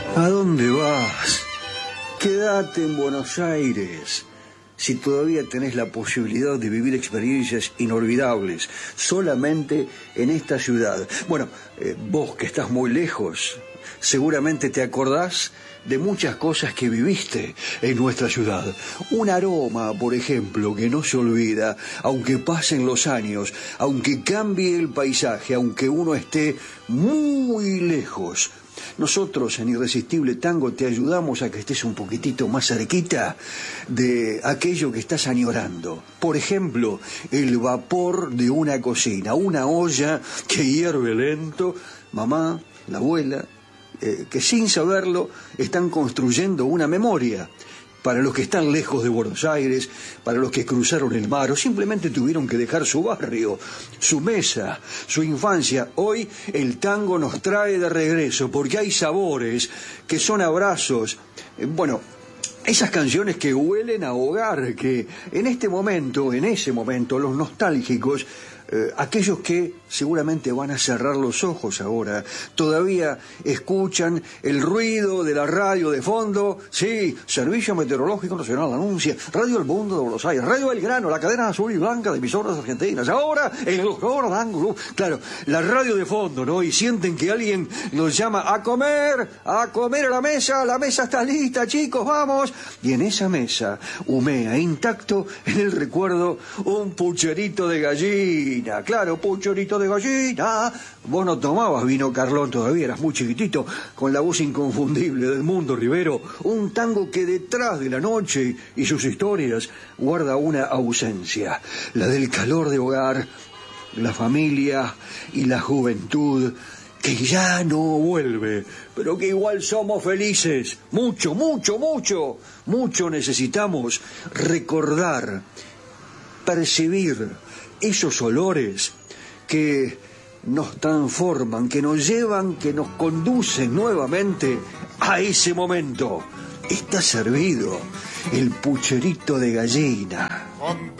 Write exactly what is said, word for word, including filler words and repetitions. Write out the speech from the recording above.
¿A dónde vas? Quédate en Buenos Aires. Si todavía tenés la posibilidad de vivir experiencias inolvidables solamente en esta ciudad. Bueno, eh, vos que estás muy lejos, seguramente te acordás de muchas cosas que viviste en nuestra ciudad. Un aroma, por ejemplo, que no se olvida, aunque pasen los años, aunque cambie el paisaje, aunque uno esté muy lejos. Nosotros en Irresistible Tango te ayudamos a que estés un poquitito más cerquita de aquello que estás añorando. Por ejemplo, el vapor de una cocina, una olla que hierve lento, mamá, la abuela, eh, que sin saberlo están construyendo una memoria. Para los que están lejos de Buenos Aires, para los que cruzaron el mar o simplemente tuvieron que dejar su barrio, su mesa, su infancia. Hoy el tango nos trae de regreso porque hay sabores que son abrazos. Eh, bueno, esas canciones que huelen a hogar, que en este momento, en ese momento, los nostálgicos, eh, aquellos que seguramente van a cerrar los ojos ahora, todavía escuchan el ruido de la radio de fondo. Sí, Servicio Meteorológico Nacional anuncia, Radio El Mundo de Buenos Aires, Radio Belgrano, la cadena azul y blanca de emisoras argentinas, ahora el doctor Ángulo. Claro, la radio de fondo, ¿no? Y sienten que alguien los llama a comer, a comer a la mesa, la mesa está lista, chicos, vamos. Y en esa mesa humea intacto en el recuerdo un pucherito de gallina. Claro, pucherito de gallina. Vos no tomabas vino Carlón todavía, eras muy chiquitito, con la voz inconfundible de Edmundo Rivero, un tango que detrás de la noche y sus historias guarda una ausencia, la del calor de hogar, la familia y la juventud, que ya no vuelve, pero que igual somos felices. Mucho, mucho, mucho, mucho necesitamos recordar, percibir esos olores que nos transforman, que nos llevan, que nos conducen nuevamente a ese momento. Está servido el pucherito de gallina.